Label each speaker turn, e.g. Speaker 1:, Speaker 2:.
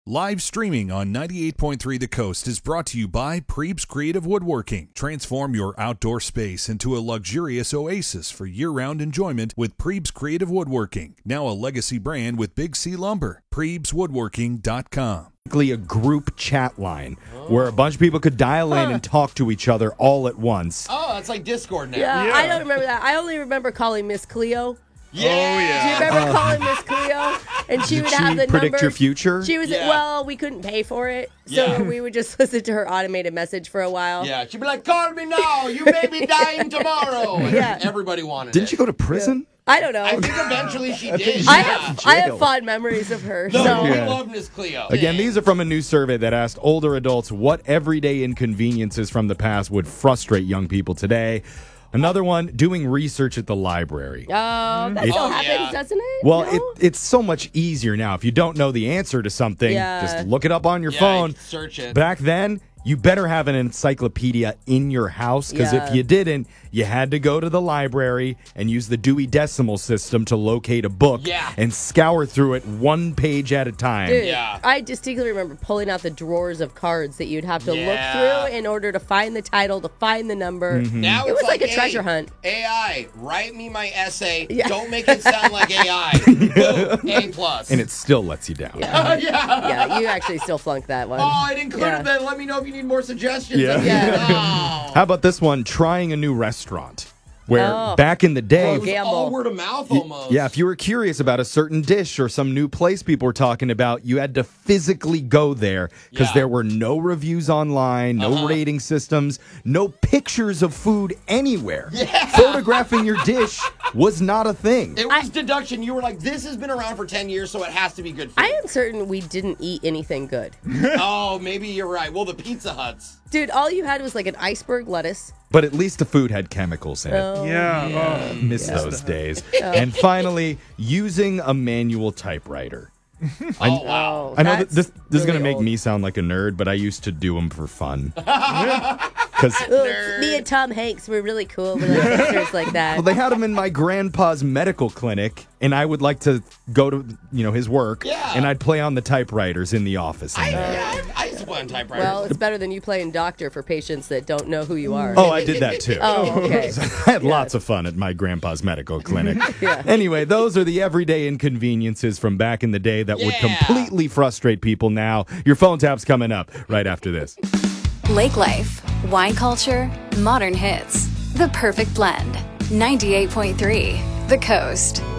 Speaker 1: Live streaming on 98.3 The Coast is brought to you by Preeb's Creative Woodworking. Transform your outdoor space into a luxurious oasis for year-round enjoyment with Preeb's Creative Woodworking. Now a legacy brand with Big C Lumber. PreebsWoodworking.com.
Speaker 2: A group chat line where a bunch of people could dial in and talk to each other all at once.
Speaker 3: Oh, it's like Discord now.
Speaker 4: Yeah, I don't remember that. I only remember calling Miss Cleo.
Speaker 3: Yeah.
Speaker 4: Do you remember calling Miss Cleo? And she would have the
Speaker 2: predict
Speaker 4: numbers.
Speaker 2: your future?
Speaker 4: She was well, we couldn't pay for it, so we would just listen to her automated message for a while.
Speaker 3: Yeah, she'd be like, "Call me now, you may be dying tomorrow." And everybody wanted
Speaker 2: Didn't
Speaker 3: it.
Speaker 2: she go to prison?
Speaker 4: I don't know.
Speaker 3: I think eventually she did.
Speaker 4: I have fond memories of her.
Speaker 3: No,
Speaker 4: So
Speaker 3: we love Miss Cleo.
Speaker 2: Again, these are from a new survey that asked older adults what everyday inconveniences from the past would frustrate young people today. Another one, doing research at the library.
Speaker 4: that still happens, doesn't it?
Speaker 2: Well,
Speaker 4: No?
Speaker 2: it's so much easier now. If you don't know the answer to something, just look it up on your phone.
Speaker 3: Search it.
Speaker 2: Back then, you better have an encyclopedia in your house, because if you didn't, you had to go to the library and use the Dewey Decimal System to locate a book and scour through it one page at a time.
Speaker 4: Dude, I distinctly remember pulling out the drawers of cards that you'd have to look through in order to find the title, to find the number.
Speaker 3: Now
Speaker 4: it was like a treasure hunt.
Speaker 3: AI, write me my essay. Don't make it sound like AI. Boom, A+.
Speaker 2: And it still lets you down.
Speaker 4: Yeah, you actually still flunked that one.
Speaker 3: Oh, I didn't include it then. Let me know if you need more suggestions.
Speaker 2: How about this one? Trying a new restaurant. Where back in the day,
Speaker 3: it was all word of mouth almost.
Speaker 2: Yeah, if you were curious about a certain dish or some new place people were talking about, you had to physically go there because there were no reviews online, no rating systems, no pictures of food anywhere. Photographing your dish was not a thing.
Speaker 3: It was deduction. You were like, this has been around for 10 years, so it has to be good food.
Speaker 4: I am certain we didn't eat anything good.
Speaker 3: Oh, maybe you're right. Well, the Pizza Huts.
Speaker 4: Dude, all you had was like an iceberg lettuce.
Speaker 2: But at least the food had chemicals in it.
Speaker 5: Oh,
Speaker 2: Miss those days. And finally, using a manual typewriter.
Speaker 3: Wow.
Speaker 2: I know that this is
Speaker 4: really
Speaker 2: going to make
Speaker 4: old.
Speaker 2: me sound like a nerd, but I used to do them for fun.
Speaker 4: Me and Tom Hanks were really cool with like pictures like that.
Speaker 2: Well, they had him in my grandpa's medical clinic, and I would like to go to his work, and I'd play on the typewriters in the office.
Speaker 3: I used to play on typewriters.
Speaker 4: Well, it's better than you playing doctor for patients that don't know who you are.
Speaker 2: Oh, I did that too.
Speaker 4: Oh, okay.
Speaker 2: I had lots of fun at my grandpa's medical clinic. Anyway, those are the everyday inconveniences from back in the day that would completely frustrate people now. Your phone tap's coming up right after this.
Speaker 6: Lake life, wine culture, modern hits. The perfect blend. 98.3 The Coast.